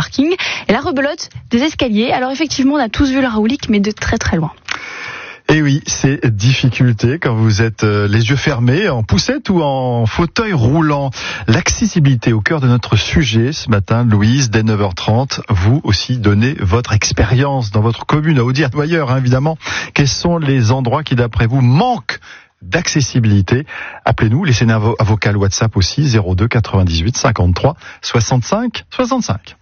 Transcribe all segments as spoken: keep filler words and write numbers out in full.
parking. Et la rebelote des escaliers. Alors effectivement, on a tous vu la Raoulique, mais de très très loin. Et oui, c'est difficulté quand vous êtes les yeux fermés, en poussette ou en fauteuil roulant. L'accessibilité au cœur de notre sujet ce matin, Louise, dès neuf heures trente. Vous aussi donnez votre expérience dans votre commune, à Audierne ou ailleurs, hein, évidemment. Quels sont les endroits qui, d'après vous, manquent d'accessibilité? Appelez-nous, laissez un vocal WhatsApp aussi, zéro deux quatre-vingt-dix-huit cinquante-trois soixante-cinq soixante-cinq.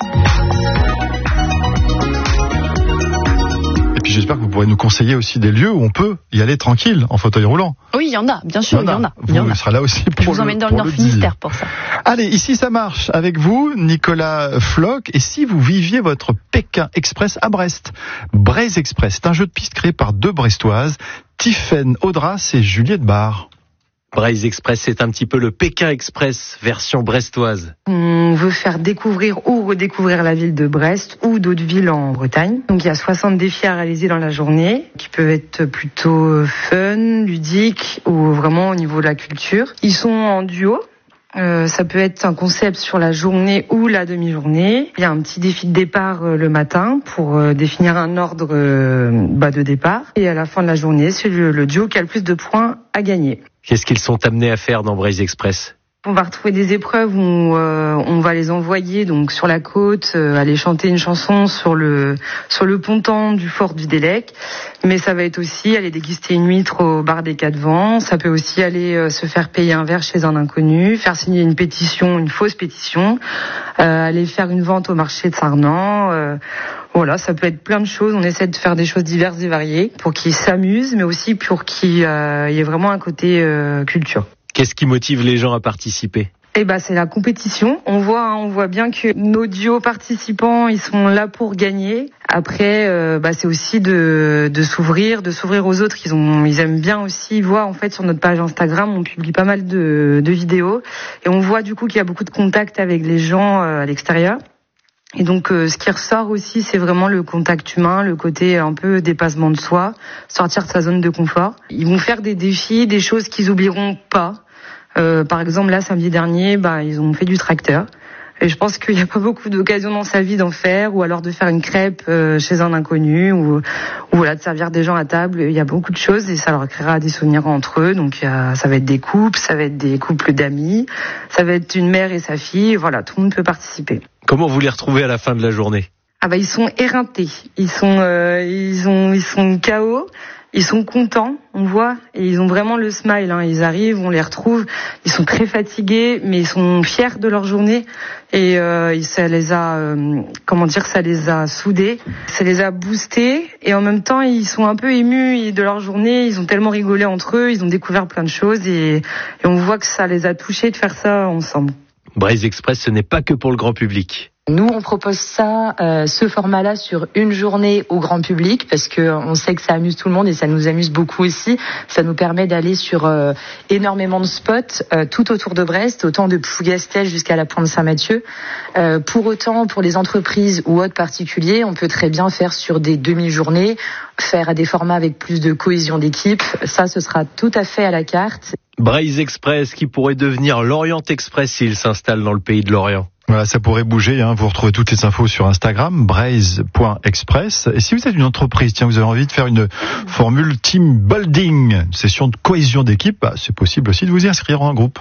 Et puis j'espère que vous pourrez nous conseiller aussi des lieux où on peut y aller tranquille, en fauteuil roulant. Oui, il y en a, bien sûr, il y en a. Il y en a. Vous serez là aussi pour Je vous emmène dans le Nord Finistère pour ça. Allez, ici ça marche avec vous, Nicolas Floch. Et si vous viviez votre Pékin Express à Brest? Braise Express, c'est un jeu de piste créé par deux Brestoises, Tiffaine Audras et Juliette Barre. Braise Express, c'est un petit peu le Pékin Express version brestoise. On veut faire découvrir ou redécouvrir la ville de Brest ou d'autres villes en Bretagne. Donc il y a soixante défis à réaliser dans la journée qui peuvent être plutôt fun, ludiques ou vraiment au niveau de la culture. Ils sont en duo. Euh, ça peut être un concept sur la journée ou la demi-journée. Il y a un petit défi de départ euh, le matin pour euh, définir un ordre euh, bah, de départ. Et à la fin de la journée, c'est le, le duo qui a le plus de points à gagner. Qu'est-ce qu'ils sont amenés à faire dans Braise Express? On va retrouver des épreuves où euh, on va les envoyer donc sur la côte, euh, aller chanter une chanson sur le sur le ponton du fort du Délec. Mais ça va être aussi aller déguster une huître au bar des Quatre Vents. Ça peut aussi aller euh, se faire payer un verre chez un inconnu, faire signer une pétition, une fausse pétition, euh, aller faire une vente au marché de Sarnant. Euh, Voilà, ça peut être plein de choses. On essaie de faire des choses diverses et variées pour qu'ils s'amusent, mais aussi pour qu'il euh, y ait vraiment un côté euh, culture. Qu'est-ce qui motive les gens à participer? Eh ben, c'est la compétition. On voit, hein, on voit bien que nos duos participants, ils sont là pour gagner. Après, euh, bah, c'est aussi de, de s'ouvrir, de s'ouvrir aux autres. Ils ont, ils aiment bien aussi voir, en fait, sur notre page Instagram, on publie pas mal de, de vidéos et on voit du coup qu'il y a beaucoup de contacts avec les gens euh, à l'extérieur. Et donc, euh, ce qui ressort aussi, c'est vraiment le contact humain, le côté un peu dépassement de soi, sortir de sa zone de confort. Ils vont faire des défis, des choses qu'ils oublieront pas. Euh, par exemple, là, samedi dernier, bah, ils ont fait du tracteur. Et je pense qu'il n'y a pas beaucoup d'occasions dans sa vie d'en faire, ou alors de faire une crêpe euh, chez un inconnu, ou, ou voilà, de servir des gens à table. Il y a beaucoup de choses et ça leur créera des souvenirs entre eux. Donc, il y a, ça va être des couples, ça va être des couples d'amis, ça va être une mère et sa fille. Voilà, tout le monde peut participer. Comment vous les retrouvez à la fin de la journée? Ah bah, ils sont éreintés. Ils sont, euh, ils ont, ils sont K O. Ils sont contents, on voit, et ils ont vraiment le smile. Hein. Ils arrivent, on les retrouve, ils sont très fatigués, mais ils sont fiers de leur journée. Et euh, ça les a, euh, comment dire, ça les a soudés, ça les a boostés. Et en même temps, ils sont un peu émus de leur journée. Ils ont tellement rigolé entre eux, ils ont découvert plein de choses, et, et on voit que ça les a touchés de faire ça ensemble. Braise Express, ce n'est pas que pour le grand public. Nous, on propose ça, euh, ce format-là, sur une journée au grand public, parce que on sait que ça amuse tout le monde et ça nous amuse beaucoup aussi. Ça nous permet d'aller sur euh, énormément de spots euh, tout autour de Brest, autant de Plougastel jusqu'à la Pointe Saint-Mathieu. Euh, pour autant, pour les entreprises ou autres particuliers, on peut très bien faire sur des demi-journées, faire à des formats avec plus de cohésion d'équipe. Ça, ce sera tout à fait à la carte. Braise Express qui pourrait devenir l'Orient Express s'il s'installe dans le pays de l'Orient. Voilà, ça pourrait bouger, hein. Vous retrouvez toutes les infos sur Instagram, braise point express. Et si vous êtes une entreprise, tiens, vous avez envie de faire une formule team building, une session de cohésion d'équipe, bah, c'est possible aussi de vous y inscrire en un groupe.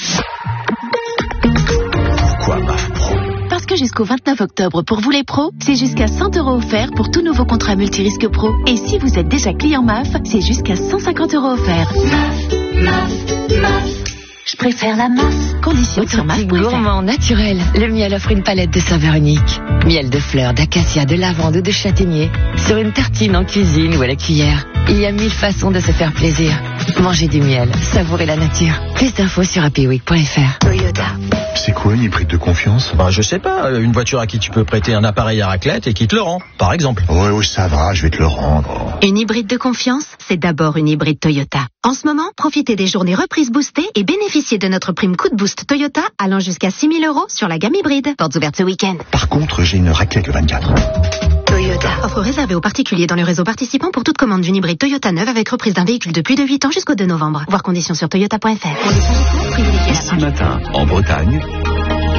Pourquoi M A F Pro ? Parce que jusqu'au vingt-neuf octobre, pour vous les pros, c'est jusqu'à cent euros offerts pour tout nouveau contrat multirisque pro. Et si vous êtes déjà client M A F, c'est jusqu'à cent cinquante euros offerts. M A F, M A F, M A F. Je préfère la M A F. Conditions sur M A F point F R. Gourmand naturel. Le miel offre une palette de saveurs uniques. Miel de fleurs, d'acacia, de lavande ou de châtaignier. Sur une tartine, en cuisine ou à la cuillère. Il y a mille façons de se faire plaisir. Mangez du miel, savourez la nature. Plus d'infos sur happy week point F R. Toyota. C'est quoi une hybride de confiance ? Bah, je sais pas, une voiture à qui tu peux prêter un appareil à raclette et qui te le rend, par exemple. Ouais, oui, ça va, je vais te le rendre. Une hybride de confiance, c'est d'abord une hybride Toyota. En ce moment, profitez des journées reprises boostées et bénéficiez de notre prime coup de boost Toyota allant jusqu'à six mille euros sur la gamme hybride. Portes ouvertes ce week-end. Par contre, j'ai une raclette le vingt-quatre. Toyota. Offre réservée aux particuliers dans le réseau participant pour toute commande d'une hybride Toyota neuve avec reprise d'un véhicule de plus de huit ans jusqu'au deux novembre. Voir conditions sur toyota point F R. Ce matin, en Bretagne,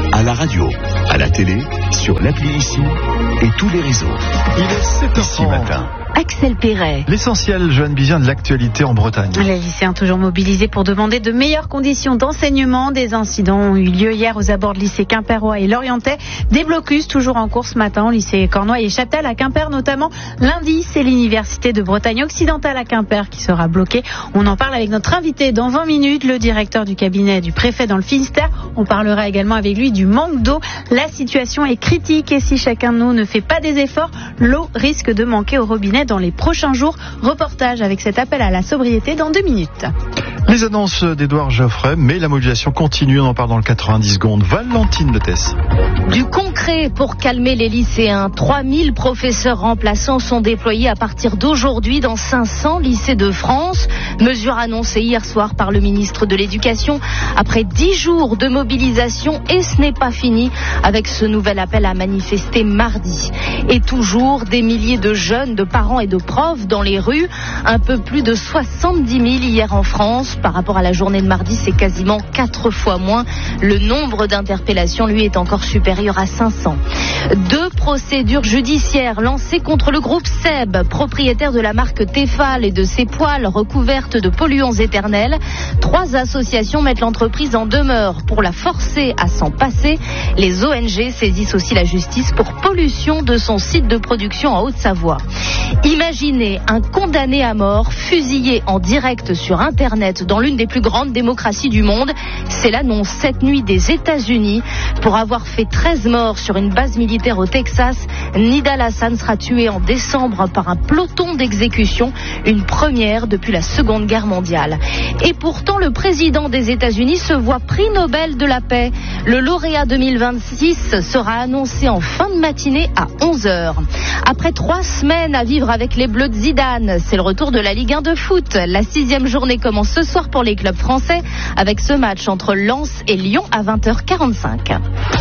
À la radio, à la télé, sur l'appli ici et tous les réseaux. Il est sept heures Ici matin. Axel Perret. L'essentiel, Joanne Bizien, de l'actualité en Bretagne. Les lycéens toujours mobilisés pour demander de meilleures conditions d'enseignement. Des incidents ont eu lieu hier aux abords de lycée Quimpérois et Lorientais. Des blocus toujours en cours ce matin au lycée Cornouailles et Chaptal à Quimper notamment. Lundi, c'est l'université de Bretagne occidentale à Quimper qui sera bloquée. On en parle avec notre invité dans vingt minutes, le directeur du cabinet du préfet dans le Finistère. On parlera également avec lui du manque d'eau. La situation est critique et si chacun de nous ne fait pas des efforts, l'eau risque de manquer au robinet dans les prochains jours. Reportage avec cet appel à la sobriété dans deux minutes. Les annonces d'Édouard Geoffrey, mais la mobilisation continue, on en parle dans le quatre-vingt-dix secondes. Valentine de Tess. Du concret pour calmer les lycéens. trois mille professeurs remplaçants sont déployés à partir d'aujourd'hui dans cinq cents lycées de France. Mesure annoncée hier soir par le ministre de l'Éducation après dix jours de mobilisation et ce n'est pas fini avec ce nouvel appel à manifester mardi. Et toujours des milliers de jeunes, de parents et de profs dans les rues. Un peu plus de soixante-dix mille hier en France. Par rapport à la journée de mardi, c'est quasiment quatre fois moins. Le nombre d'interpellations, lui, est encore supérieur à cinq cents. Deux procédures judiciaires lancées contre le groupe Seb, propriétaire de la marque Tefal et de ses poêles recouvertes de polluants éternels. Trois associations mettent l'entreprise en demeure pour la forcer à s'en passer. Les O N G saisissent aussi la justice pour pollution de son site de production en Haute-Savoie. Imaginez un condamné à mort fusillé en direct sur Internet dans l'une des plus grandes démocraties du monde. C'est l'annonce cette nuit des États-Unis. Pour avoir fait treize morts sur une base militaire au Texas, Nidal Hassan sera tué en décembre par un peloton d'exécution, une première depuis la Seconde Guerre mondiale. Et pourtant, le président des États-Unis se voit prix Nobel de la paix. Le lauréat deux mille vingt-six sera annoncé en fin de matinée à onze heures. Après trois semaines à vivre avec les Bleus de Zidane, c'est le retour de la Ligue un de foot. La sixième journée commence ce soir pour les clubs français avec ce match entre Lens et Lyon à vingt heures quarante-cinq.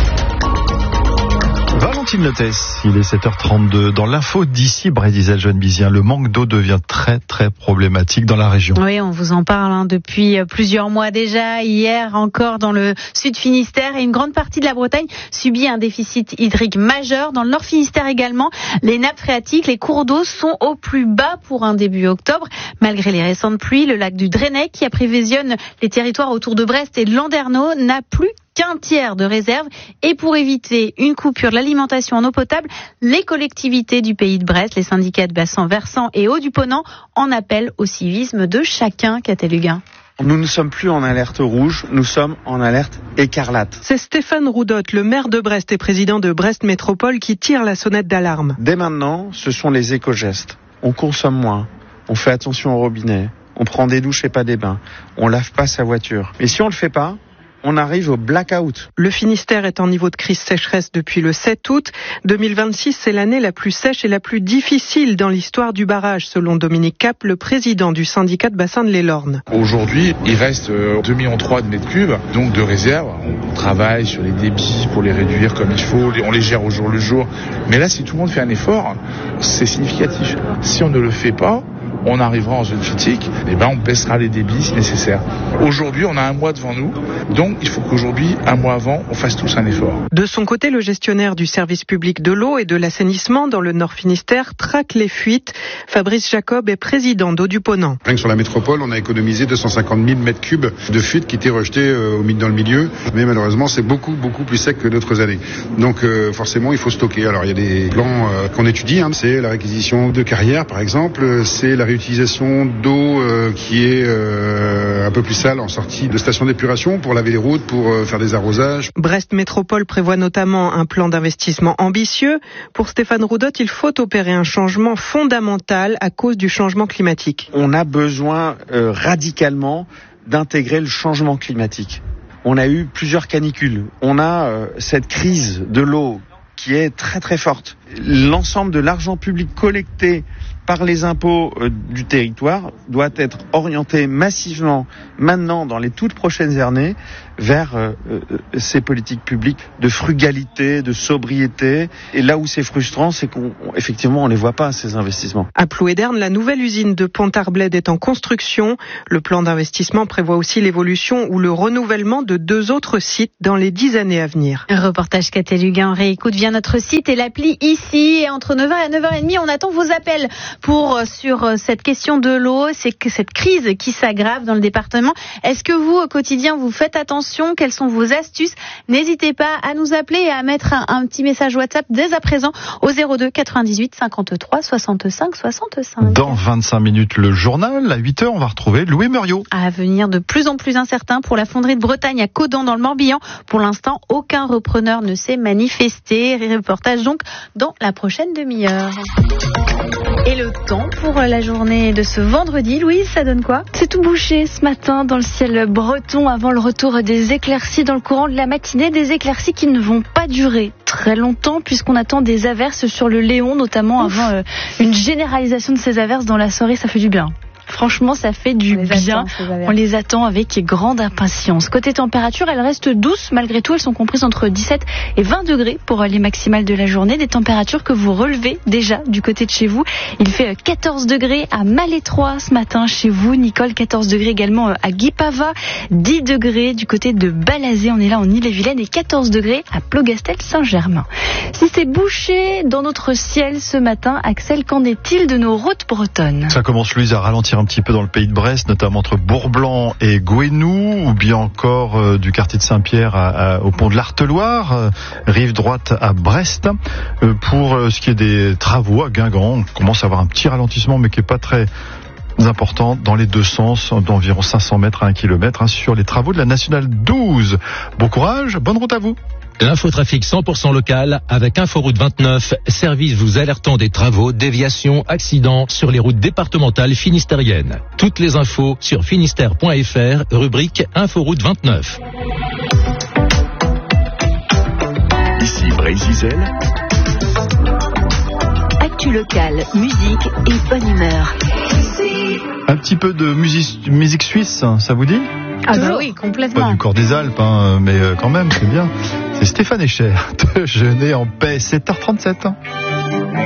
Valentine Lotès, il est sept heures trente-deux. Dans l'info d'ici, Brédisel, Joanne Bizien, le manque d'eau devient très très problématique dans la région. Oui, on vous en parle hein, depuis plusieurs mois déjà. Hier encore dans le sud Finistère et une grande partie de la Bretagne subit un déficit hydrique majeur. Dans le nord Finistère également, les nappes phréatiques, les cours d'eau sont au plus bas pour un début octobre. Malgré les récentes pluies, le lac du Drenay, qui approvisionne les territoires autour de Brest et de Landerneau, n'a plus qu'un tiers de réserve. Et pour éviter une coupure de l'alimentation en eau potable, les collectivités du pays de Brest, les syndicats de bassin versant et Haut-du-Ponant en appellent au civisme de chacun. Cateluguin. Nous ne sommes plus en alerte rouge, nous sommes en alerte écarlate. C'est Stéphane Roudotte, le maire de Brest et président de Brest Métropole, qui tire la sonnette d'alarme. Dès maintenant, ce sont les éco-gestes. On consomme moins, on fait attention au robinet, on prend des douches et pas des bains, on lave pas sa voiture. Et si on le fait pas, on arrive au blackout. Le Finistère est en niveau de crise sécheresse depuis le sept août. deux mille vingt-six, c'est l'année la plus sèche et la plus difficile dans l'histoire du barrage, selon Dominique Cap, le président du syndicat de bassin de l'Elorne. Aujourd'hui, il reste deux virgule trois millions de mètres cubes, donc de réserve. On travaille sur les débits pour les réduire comme il faut, on les gère au jour le jour. Mais là, si tout le monde fait un effort, c'est significatif. Si on ne le fait pas, on arrivera en zone critique, et ben on baissera les débits si nécessaire. Aujourd'hui, on a un mois devant nous, donc il faut qu'aujourd'hui, un mois avant, on fasse tous un effort. De son côté, le gestionnaire du service public de l'eau et de l'assainissement dans le Nord Finistère traque les fuites. Fabrice Jacob est président d'Haut-du-Ponant. Rien que sur la métropole, on a économisé deux cent cinquante mille mètres cubes de fuites qui étaient rejetés euh, dans le milieu, mais malheureusement, c'est beaucoup, beaucoup plus sec que d'autres années. Donc euh, forcément, il faut stocker. Alors il y a des plans euh, qu'on étudie, hein. C'est la réquisition de carrières, par exemple, c'est la réutilisation d'eau euh, qui est euh, un peu plus sale en sortie de station d'épuration pour laver les routes, pour euh, faire des arrosages. Brest Métropole prévoit notamment un plan d'investissement ambitieux. Pour Stéphane Roudotte, il faut opérer un changement fondamental à cause du changement climatique. On a besoin euh, radicalement d'intégrer le changement climatique. On a eu plusieurs canicules. On a euh, cette crise de l'eau qui est très très forte. l'ensemble de l'argent public collecté par les impôts euh, du territoire doit être orienté massivement maintenant dans les toutes prochaines années vers euh, euh, ces politiques publiques de frugalité, de sobriété. Et là où c'est frustrant, c'est qu'on effectivement on les voit pas, ces investissements. À Plouéderne, la nouvelle usine de Pontarbled est en construction. Le plan d'investissement prévoit aussi l'évolution ou le renouvellement de deux autres sites dans les dix années à venir. Un reportage Cateluguin, on réécoute via notre site et l'appli ici. Et entre neuf heures et neuf heures trente, on attend vos appels pour sur cette question de l'eau, c'est que cette crise qui s'aggrave dans le département. Est-ce que vous, au quotidien, vous faites attention? Quelles sont vos astuces? N'hésitez pas à nous appeler et à mettre un, un petit message WhatsApp dès à présent au zéro deux quatre-vingt-dix-huit cinquante-trois soixante-cinq soixante-cinq. Dans vingt-cinq minutes, le journal. À huit heures, on va retrouver Louis Muriot. À avenir de plus en plus incertain pour la fonderie de Bretagne à Caudan dans le Morbihan. Pour l'instant, aucun repreneur ne s'est manifesté. Reportage donc dans la prochaine demi-heure. Et le temps pour la journée de ce vendredi, Louise, ça donne quoi? C'est tout bouché ce matin dans le ciel breton avant le retour des éclaircies dans le courant de la matinée. Des éclaircies qui ne vont pas durer très longtemps puisqu'on attend des averses sur le Léon, notamment Ouf. avant euh, une généralisation de ces averses dans la soirée. Ça fait du bien. Franchement, ça fait du bien. On les attend avec grande impatience. Côté température, elles restent douces. Malgré tout, elles sont comprises entre dix-sept et vingt degrés pour les maximales de la journée. Des températures que vous relevez déjà du côté de chez vous. Il fait quatorze degrés à Malétroit ce matin chez vous. Nicole, quatorze degrés également à Guipava. dix degrés du côté de Balazé. On est là en Ille-et-Vilaine et quatorze degrés à Plogastel-Saint-Germain. Si c'est bouché dans notre ciel ce matin, Axel, qu'en est-il de nos routes bretonnes? Ça commence, Louise, à ralentir un petit peu dans le pays de Brest, notamment entre Bourblanc et Gouesnou, ou bien encore euh, du quartier de Saint-Pierre à, à, au pont de l'Arteloire, euh, rive droite à Brest. Euh, pour euh, ce qui est des travaux à Guingamp, on commence à avoir un petit ralentissement, mais qui n'est pas très important dans les deux sens, d'environ cinq cents mètres à un kilomètre, hein, sur les travaux de la Nationale douze. Bon courage, bonne route à vous. L'infotrafic cent pour cent local avec Inforoute vingt-neuf, service vous alertant des travaux, déviations, accidents sur les routes départementales finistériennes. Toutes les infos sur finistère point f r, rubrique Inforoute vingt-neuf. Ici Brésil. Actu locale, musique et bonne humeur. Un petit peu de musique, musique suisse, ça vous dit? Ah bah oui, complètement. Pas du corps des Alpes, hein, mais quand même, c'est bien. C'est Stéphane Echer, de Jeûner en paix, sept heures trente-sept.